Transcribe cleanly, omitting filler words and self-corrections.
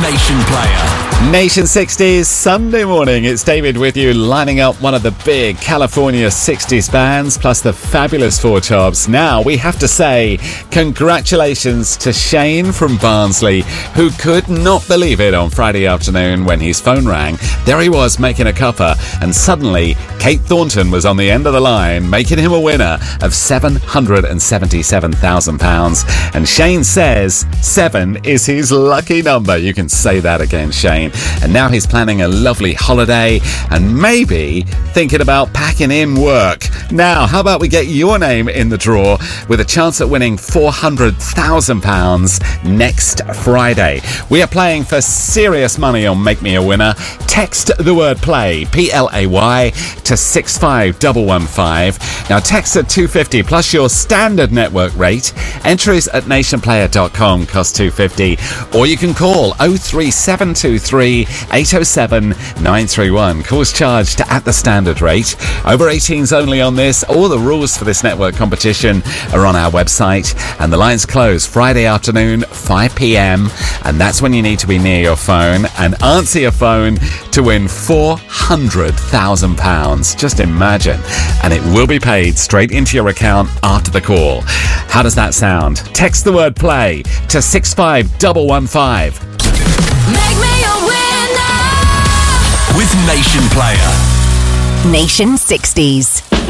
Nation Player. Nation 60s, Sunday morning. It's David with you, lining up one of the big California 60s bands, plus the fabulous Four Tops. Now, we have to say congratulations to Shane from Barnsley, who could not believe it on Friday afternoon when his phone rang. There he was making a cuppa, and suddenly Kate Thornton was on the end of the line, making him a winner of £777,000. And Shane says 7 is his lucky number. You can say that again, Shane. And now he's planning a lovely holiday and maybe thinking about packing in work. Now, how about we get your name in the draw with a chance at winning £400,000 next Friday? We are playing for serious money on Make Me a Winner. Text the word play, PLAY, to 65115. Now, text at 250 plus your standard network rate. Entries at nationplayer.com cost $2.50, or you can call 03723 807 931. Calls charged at the standard rate. Over 18s only on this. All the rules for this network competition are on our website, and the lines close Friday afternoon 5 p.m, and that's when you need to be near your phone and answer your phone to win £400,000. Just imagine. And it will be paid straight into your account after the call. How does that sound? Text the word play to 65115. Make me a winner with Nation Player. Nation 60s.